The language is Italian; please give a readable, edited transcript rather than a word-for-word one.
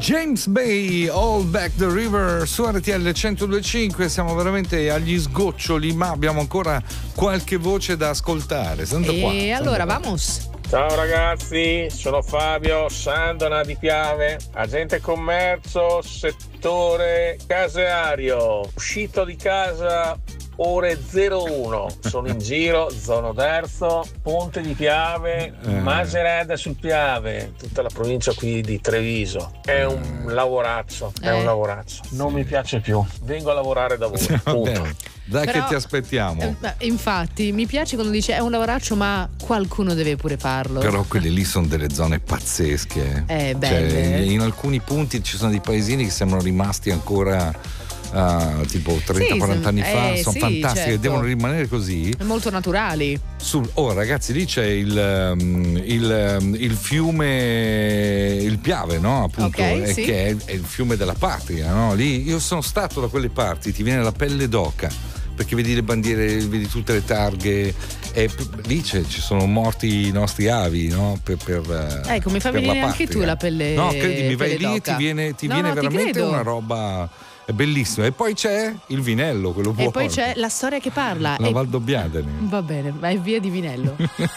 James Bay, All Back the River su RTL 102.5. Siamo veramente agli sgoccioli, ma abbiamo ancora qualche voce da ascoltare. Senta qua. E allora, vamos. Ciao ragazzi, sono Fabio Sandona di Piave, agente commercio, settore caseario. Uscito di casa ore 01, sono in giro, zona d'Erzo, Ponte di Piave, Macereda sul Piave, tutta la provincia qui di Treviso. È un lavoraccio, non mi piace più, vengo a lavorare da voi, punto. Dai, Però, che ti aspettiamo. Infatti, mi piace quando dice è un lavoraccio, ma qualcuno deve pure farlo. Però quelle lì sono delle zone pazzesche. Belle. Cioè, in alcuni punti ci sono dei paesini che sembrano rimasti ancora tipo 30-40 anni fa. Sono fantastiche, certo. devono rimanere così. Molto naturali. Ragazzi, lì c'è il fiume, il Piave, no? Appunto, Okay, sì. che è il fiume della patria, no? Lì io sono stato da quelle parti, ti viene la pelle d'oca, perché vedi le bandiere, vedi tutte le targhe, e lì ci sono morti i nostri avi, no? Ecco, mi fa per venire la anche tu patria. la pelle. No, credimi, vai pelle lì e d'oca. ti viene No, veramente ti credo. una roba. È bellissimo. E poi c'è il Vinello, quello buono. E poi c'è la storia che parla. la Valdobbiadene. Va bene, vai via di Vinello.